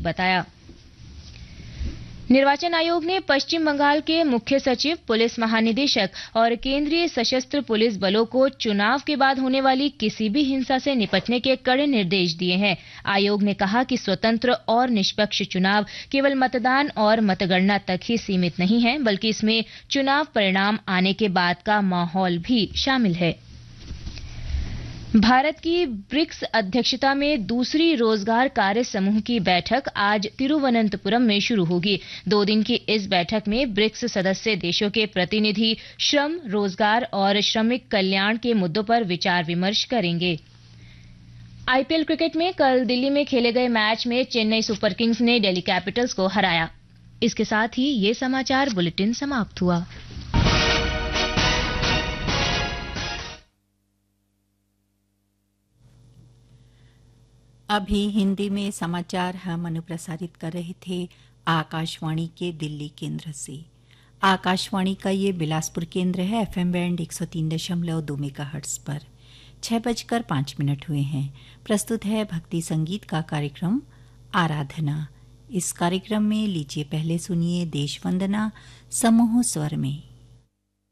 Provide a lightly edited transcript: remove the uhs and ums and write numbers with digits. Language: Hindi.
बताया। निर्वाचन आयोग ने पश्चिम बंगाल के मुख्य सचिव, पुलिस महानिदेशक और केंद्रीय सशस्त्र पुलिस बलों को चुनाव के बाद होने वाली किसी भी हिंसा से निपटने के कड़े निर्देश दिए हैं। आयोग ने कहा कि स्वतंत्र और निष्पक्ष चुनाव केवल मतदान और मतगणना तक ही सीमित नहीं है, बल्कि इसमें चुनाव परिणाम आने के बाद का माहौल भी शामिल है। भारत की ब्रिक्स अध्यक्षता में दूसरी रोजगार कार्य समूह की बैठक आज तिरुवनंतपुरम में शुरू होगी। 2 दिन की इस बैठक में ब्रिक्स सदस्य देशों के प्रतिनिधि श्रम, रोजगार और श्रमिक कल्याण के मुद्दों पर विचार विमर्श करेंगे। आईपीएल क्रिकेट में कल दिल्ली में खेले गए मैच में चेन्नई सुपर किंग्स ने दिल्ली कैपिटल्स को हराया। इसके साथ ही ये समाचार बुलेटिन समाप्त हुआ। अभी हिंदी में समाचार हम अनुप्रसारित कर रहे थे आकाशवाणी के दिल्ली केंद्र से। आकाशवाणी का ये बिलासपुर केंद्र है, एफएम बैंड 103.2 मेगाहर्ट्ज पर। 6:05 हुए हैं। प्रस्तुत है भक्ति संगीत का कार्यक्रम आराधना। इस कार्यक्रम में लीजिए पहले सुनिए देश वंदना समूह स्वर में।